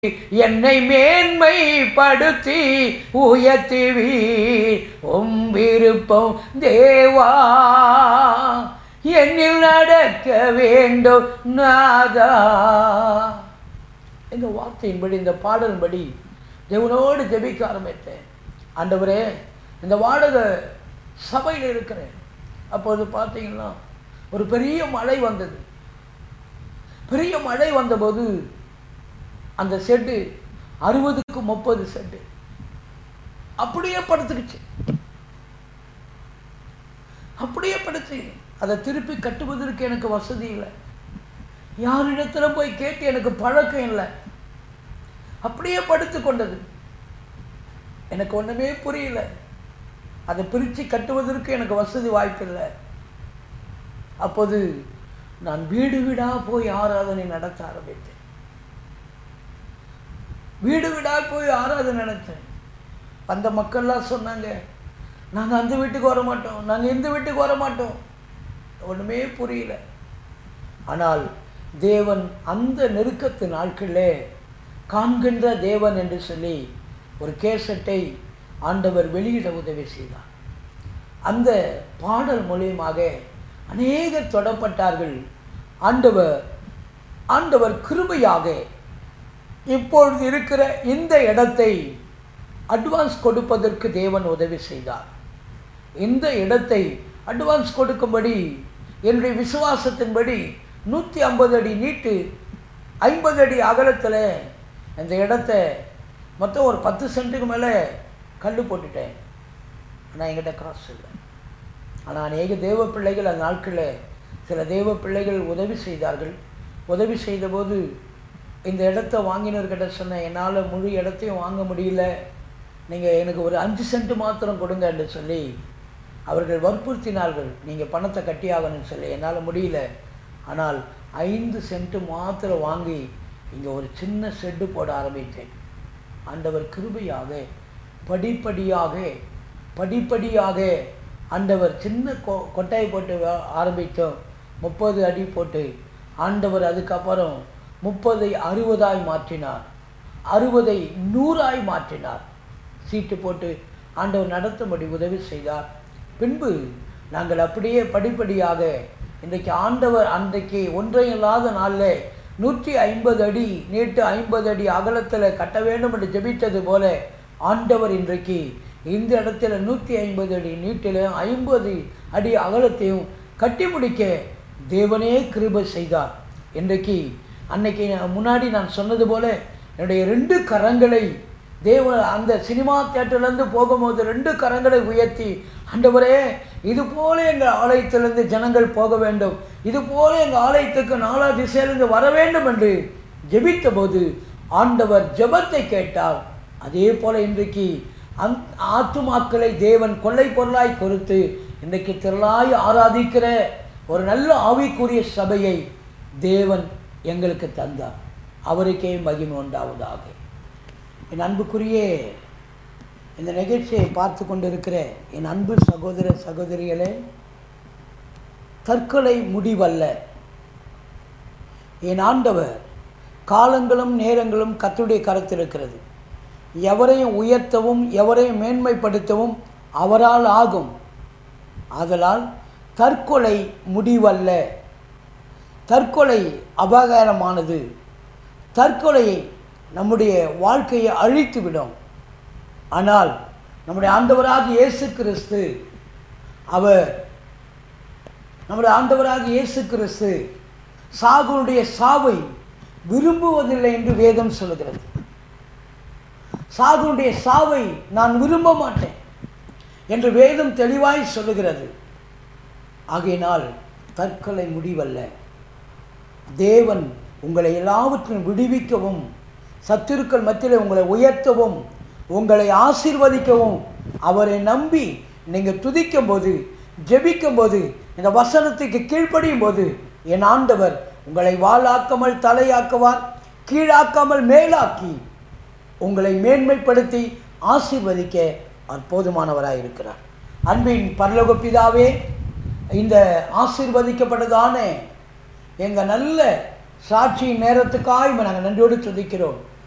என்னை மேன்மைப்படுத்தி உயர்த்துவீர் உம் விருப்பம் தேவா என்னில் நடக்க வேண்டும் நாதா. இந்த வார்த்தையின்படி இந்த பாடலின்படி தேவனோடு ஜெபிக்க ஆரம்பித்தேன். ஆண்டவரே, இந்த வாடக சபையில் இருக்கிறேன். அப்போது பார்த்தீங்கன்னா ஒரு பெரிய மழை வந்தது. பெரிய மழை வந்தபோது அந்த செட்டு 60க்கு 30 செட்டு அப்படியே படுத்துக்கிச்சு. அப்படியே படுத்து அதை திருப்பி கட்டுவதற்கு எனக்கு வசதி இல்லை. யாரிடத்துல போய் கேட்டு எனக்கு பழக்கம் இல்லை. அப்படியே படுத்து கொண்டது. எனக்கு ஒன்றுமே புரியல. அதை பிரித்து கட்டுவதற்கு எனக்கு வசதி வாய்ப்பில்லை. அப்போது நான் வீடு வீடாக போய் ஆராதனை நடத்த ஆரம்பித்தேன். வீடு வீடாக போய் ஆராதனை நடத்தேன். அந்த மக்கள்லாம் சொன்னாங்க, நாங்கள் அந்த வீட்டுக்கு வர மாட்டோம், நாங்கள் இந்த வீட்டுக்கு வர மாட்டோம். ஒன்றுமே புரியல. ஆனால் தேவன் அந்த நெருக்கத்து நாட்களிலே காண்கின்ற தேவன் என்று சொல்லி ஒரு கேசட்டை ஆண்டவர் வெளியிட உதவி செய்தார். அந்த பாடல் மூலியமாக அநேகர் தொடப்பட்டார்கள். ஆண்டவர் கிருபையாக இப்பொழுது இருக்கிற இந்த இடத்தை அட்வான்ஸ் கொடுப்பதற்கு தேவன் உதவி செய்தார். இந்த இடத்தை அட்வான்ஸ் கொடுக்கும்படி என்னுடைய விசுவாசத்தின்படி 150 அடி நீட்டு 50 அடி அகலத்தில் இந்த இடத்த மொத்தம் ஒரு 10 சென்ட்டுக்கு மேலே கல் போட்டுட்டேன். ஆனால் என்கிட்ட காசு இல்லை. ஆனால் அநேக தேவ பிள்ளைகள் அந்த நாட்களில் சில தேவ பிள்ளைகள் உதவி செய்தார்கள். உதவி செய்தபோது இந்த இடத்த வாங்கினவர்கிட்ட சொன்னேன், என்னால் முழு இடத்தையும் வாங்க முடியல, நீங்கள் எனக்கு ஒரு 5 சென்ட் மாத்திரம் கொடுங்க என்று சொல்லி அவர்கள் வற்புறுத்தினார்கள். நீங்கள் பணத்தை கட்டியாகணும்னு சொல்லி. என்னால் முடியல. ஆனால் 5 சென்ட் மாத்திரம் வாங்கி இங்கே ஒரு சின்ன ஷெட்டு போட ஆரம்பித்தேன். ஆண்டவர் கிருபையாக படிப்படியாக ஆண்டவர் சின்ன கொட்டாய் போட்டு ஆரம்பித்தோம். 30 அடி போட்டு ஆண்டவர் அதுக்கப்புறம் 30ஐ 60ஆய் மாற்றினார், 60ஐ 100ஆய் மாற்றினார். சீட்டு போட்டு ஆண்டவர் நடத்தும்படி உதவி செய்தார். பின்பு நாங்கள் அப்படியே படிப்படியாக இன்றைக்கு ஆண்டவர் அன்றைக்கு ஒன்றையும் இல்லாத நாளில் 150 அடி நீட்டு 50 அடி அகலத்தில் கட்ட வேண்டும் என்று ஜெபித்தது போல ஆண்டவர் இன்றைக்கு இந்த இடத்துல 150 அடி நீட்டிலையும் 50 அடி அகலத்தையும் கட்டி முடிக்க தேவனே கிருபை செய்தார். இன்றைக்கு அன்னைக்கு முன்னாடி நான் சொன்னது போல என்னுடைய 2 கரங்களை தேவன் அந்த சினிமா தியேட்டர்லேருந்து போகும்போது 2 கரங்களை உயர்த்தி, ஆண்டவரே, இது போல எங்கள் ஆலயத்திலிருந்து ஜனங்கள் போக வேண்டும், இது போல எங்கள் ஆலயத்துக்கு 4 திசையிலிருந்து வர வேண்டும் என்று ஜெபித்த போது ஆண்டவர் ஜெபத்தை கேட்டார். அதே போல இன்றைக்கு ஆத்துமாக்களை தேவன் கொள்ளை பொருளாய் கொடுத்து இன்றைக்கு திரளாய் ஆராதிக்கிற ஒரு நல்ல ஆவிக்குரிய சபையை தேவன் எங்களுக்கு தந்தார். அவருக்கே மகிமை உண்டாவதாக. என் அன்புக்குரிய இந்த நிகழ்ச்சியை பார்த்து கொண்டிருக்கிற என் அன்பு சகோதர சகோதரிகளே, தற்கொலை முடிவல்ல. என் ஆண்டவர் காலங்களும் நேரங்களும் கர்த்தருடைய கரத்தில் இருக்கிறது. எவரையும் உயர்த்தவும் எவரையும் மேன்மைப்படுத்தவும் அவரால் ஆகும். ஆதலால் தற்கொலை முடிவல்ல. தற்கொலை அபாயகரமானது. தற்கொலையை நம்முடைய வாழ்க்கையை அழித்துவிடும். ஆனால் நம்முடைய ஆண்டவராகிய இயேசு கிறிஸ்து நம்முடைய ஆண்டவராகிய இயேசு கிறிஸ்து சாகுனுடைய சாவை விரும்புவதில்லை என்று வேதம் சொல்லுகிறது. சாகுனுடைய சாவை நான் விரும்ப மாட்டேன் என்று வேதம் தெளிவாய் சொல்லுகிறது. ஆகையினால் தற்கொலை முடிவல்ல. தேவன் உங்களை எல்லாவற்றையும் விடுவிக்கவும், சத்துருக்கள் மத்தியில் உங்களை உயர்த்தவும், உங்களை ஆசீர்வதிக்கவும், அவரை நம்பி நீங்கள் துதிக்கும் போது, ஜெபிக்கும் போது, இந்த வசனத்துக்கு கீழ்ப்படியும் போது என் ஆண்டவர் உங்களை வாளாக்காமல் தலையாக்குவார், கீழாக்காமல் மேலாக்கி உங்களை மேன்மைப்படுத்தி ஆசீர்வதிக்க அற்புதமானவராக இருக்கிறார். அன்பின் பரலோக பிதாவே, இந்த ஆசீர்வதிக்கப்பட்டதான எங்கள் நல்ல சாட்சியின் நேரத்துக்காக நாங்கள் நன்றியோடு துதிக்கிறோம்.